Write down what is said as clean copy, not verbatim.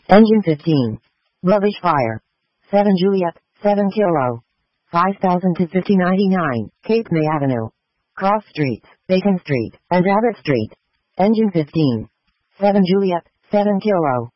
Engine 15. Rubbish fire. 7 Juliet, 7 Kilo. 5000 to 5099, Cape May Avenue. Cross Streets, Bacon Street, and Abbott Street. Engine 15. 7 Juliet, 7 Kilo.